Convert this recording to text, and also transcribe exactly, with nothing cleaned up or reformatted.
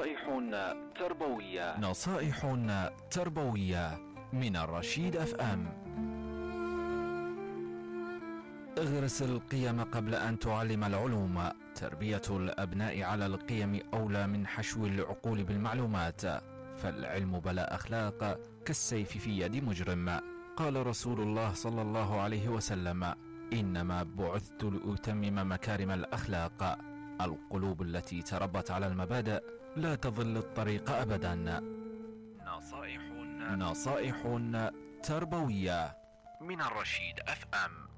نصائح تربوية نصائح تربوية من الرشيد اف ام. اغرس القيم قبل ان تعلم العلوم. تربية الابناء على القيم اولى من حشو العقول بالمعلومات، فالعلم بلا اخلاق كالسيف في يد مجرم. قال رسول الله صلى الله عليه وسلم: انما بعثت لاتمم مكارم الاخلاق. القلوب التي تربت على المبادئ لا تضل الطريق ابدا. نصائح نصائح تربوية من الرشيد اف ام.